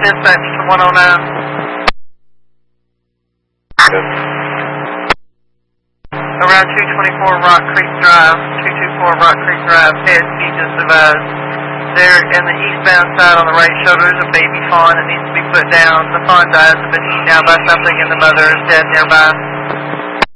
dispatch to 109. Good. Around 224 Rock Creek Drive, 224 Rock Creek Drive, head just advised. There in the eastbound side on the right shoulder is a baby fawn that needs to be put down. The fawn dies has been eaten out by something and the mother is dead nearby.